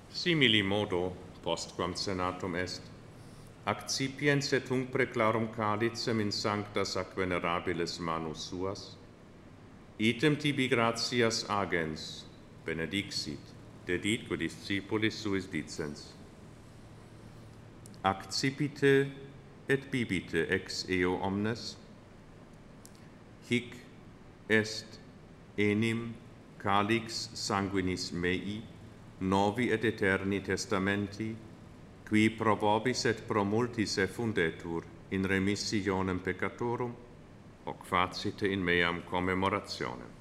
Simili modo, postquam senatum est, accipiens et tunc preclarum calicem in sanctas ac venerabilis manus suas, item tibi gratias agens, benedixit, deditque discipulis suis dicens. Accipite et bibite ex eo omnes, hic est enim calix sanguinis mei, novi et eterni testamenti, qui pro vobis et pro multis effundetur in remissionem peccatorum, hoc facite in meam commemorationem.